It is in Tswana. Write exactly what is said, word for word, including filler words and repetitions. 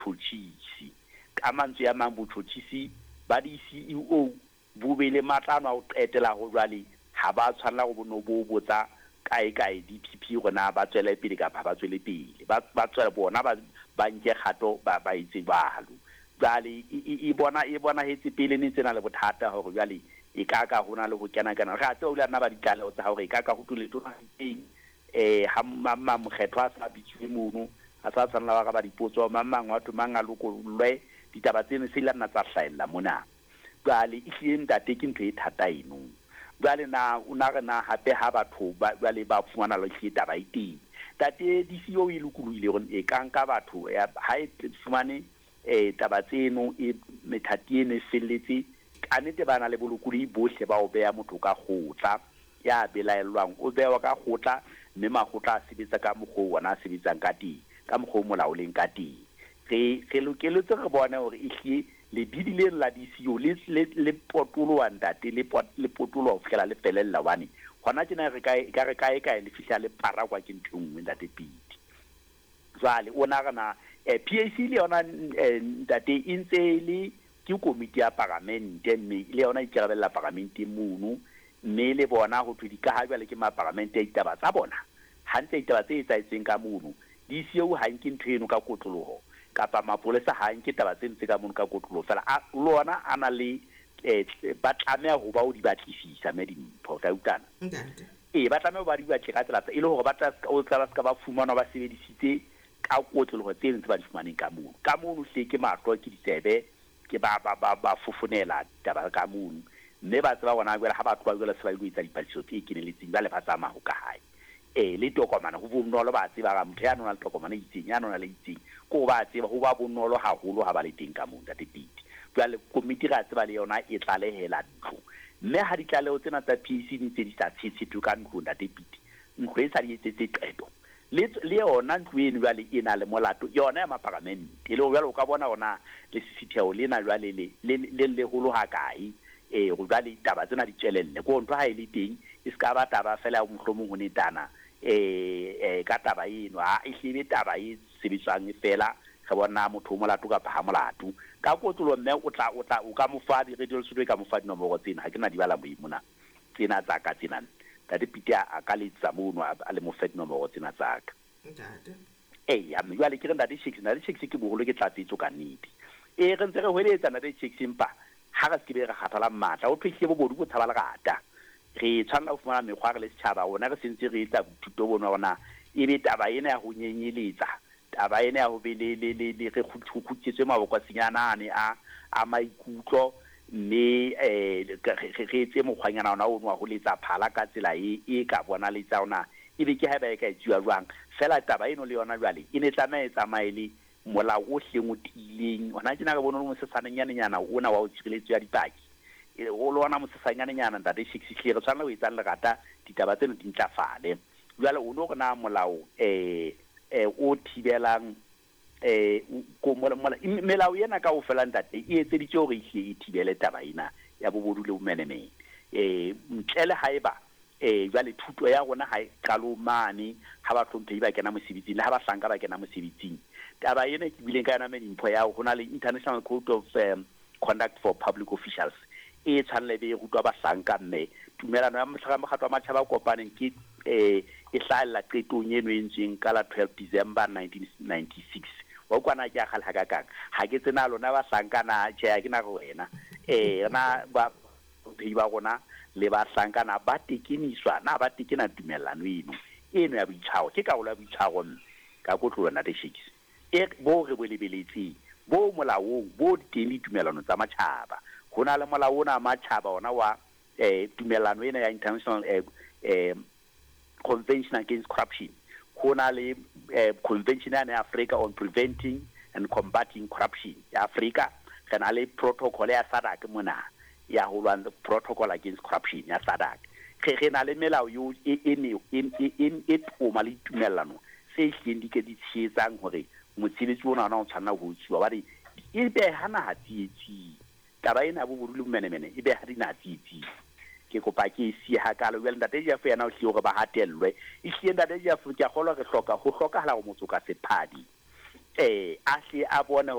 botšhotšhisi ka mantswe ya mang botšhotšhisi ba di-C E O bo be le matlano a go qetela go jwale ha ba tshwanela go bono bo botsa kae kae D P P gona ba tswele pele ka ba tswele pele ba ba tswela bona ba ba nke kgato ba ba itse balo jwale e bona e bona hetse pele ne tsena le bothata gore jwale e ka ka hona le go kena kana ga tse o le nna ba ditala o tsa gore e ka ka go tule tona teng eh ha mamma mokgethwa sa bitšwe mono a sa tsanela ba ba dipotso mamma ngwatho manga lokolwe ditaba tsene se la nna tsa hlaela mona jwale e hleng date ke ntwe e thata eno jwale na una rena hape ha batho ba jwale ba fumana lo hle taba iteng date di C E O e lokolile gore e ka nka batho ha e fumane eh taba tseno e methatiene felletse kanete bana le bolokuli bohle ba o beya motho ka khotla ya belaelwang o bewa ka khotla mme magotla a sebetsa ka mogho wona a sebetsang ka teng ka mogho molaoleng ka teng re re lokeletse re bone hore e hlie le bidileng la di C E O le le potolo wa ntate le le potolo o fela le felella wane gona tsena re ka ka re ka e ka le fihla le para kwa ke ntungwe ntate piti jwale ona gana P A C le yona ntate intse le ke komiti ya parlamente mme le yona e tshabela parlamente mono mme le bona go thudi ka ha jwale ke ma parlamente a itaba tsa bona hantse itaba tse etsaitseng ka mono di C E O ha nke nthweno ka kotloloho kapa mapolesa ha nke taba tse ntse ka mono ka kotloloho fela a lona ana le eh ba tlamea go ba o di batlisisa me di mpho ka utana ntate e ba tlamea ba di batli ka tsela ile gore ba tla o tla ska ba fumana ba sebedisitse ka kotloloho tse ntse ba di fumaneng ka mono ka mono hle ke matlo ke ditsebe ke ba ba ba ba fofonela taba ka mono mme ba tseba bona jwale ha batho ba jwale se ba ile tsa dipatliso tse keneletseng ba le ba tsama go ka hae eh le tokomana go bonolo ba tseba ga motho ya nona le tokomana itseng ya nona le itseng ko ba tseba go ba bonolo haholo ha ba le teng ka mono tsa dipiti jwale komiti ga tseba le yona e tlalehela ntlo mme ha di tlaleo tsena tsa P C di tse di sa tshetse ka ntlo tsa dipiti ntlo e sa di etsetse qeto le le yona ntlo eno jwale e na le molato yona ya maparlamente le jwale o ka bona ona le sitheo le na jwale le le le holo ha kae eh go jwale taba tsena di tshelelle go ntwa ha ile teng e ska ba taba fela o mohlomong ho netana eh eh ka taba eno ha e hlebe taba e sebetsang fela ga bona motho mo lato ka pa molato ka kotlolo mme o tla o tla o ka mofa di radio studio ka mofa dinomoro tsena ha ke na di bala moimona tsena tsa ka tsena ka dipita a ka letsa mono a le mofa dinomoro tsena tsa ka ntate eh ya me jwale ke re ntate six na le six ke bogolo ke tlatsetso ka nnete e re ntse re hweletsa na le six impa ha ga se ke be re kgathala matla o phehile bo bodu bo tshabala gata re tshwana o fumana mekgwa re le setšhaba ona re sentse re etsa thuto bona ona e be taba ena ya go nyenyeletsa taba ena ya go be le le le re khutsitswe maboko a senyanane a a maikutlo mme eh re etse mokgwanyana ona o nwa go letsa phala ka tsela e e ka bona letsa ona e be ke ha ba e ka tsiwa jwang fela taba eno le yona jwale e ne tsamaya tsamaile mola o hleng o tileng ona tsena ga bona mo se sananyana nyana ona wa o tshireletso ya dipaki e o lona mo se sanyana nyana ntate six hle re tsana o etsa le gata ditaba tseno di ntlafale jwale o no gona molao eh eh o thibelang eh ko mola mola melao yena ka o fela ntate e etse ditso re hle e thibele taba ina ya bobodu le bomenemene eh ntlele haeba eh jwale thuto ya rona ha qalo mane ha ba tlhomphe ba kena mosebetsing le ha ba hlanka ba kena mosebetsing taba ena ke bileng ka yana me dimpho ya hona le International Code of um, Conduct for Public Officials e tshwanele be rutwa ba hlanka mme tumelano ya motlha mogatwa matšhaba kopaneng ke eh e hlala qetong eno entseng ka la twelve December nineteen ninety-six wa kwana ja khala ga ka ha ke tsena lona ba hlanka tjhe ke na go wena eh na ba ba gona le ba hlanka ba tekeniswa na ba tekena tumelano eno eno ya boitshao ke ka o la boitshao ka kotlolo na de six e bo re bolebeletse bo molaong bo teng tumelano tsa matšhaba gona le molao ona matšhaba ona wa eh tumelano ena ya International eh, eh Convention Against Corruption gona le eh, Convention ya Africa on Preventing and Combating Corruption ya Africa kana le protocol ya SADC mona ya ho lwantsha protocol against corruption ya SADC ge ge na le melao yo e e in it o mali tumelano se hlendike di tsetsang hore motshebetsi bona ona o tshwana go tsiwa ba di e be hana ha tsietsi taba ena bo bodu le menemene e be ha dina tsietsi ke kopa ke si ha ka le wel ntate ja fe yana o hliyo go ba hatellwe e hliye ntate ja fe ke a golwa re hloka go hloka hala go motsoka sephadi eh a hle a bona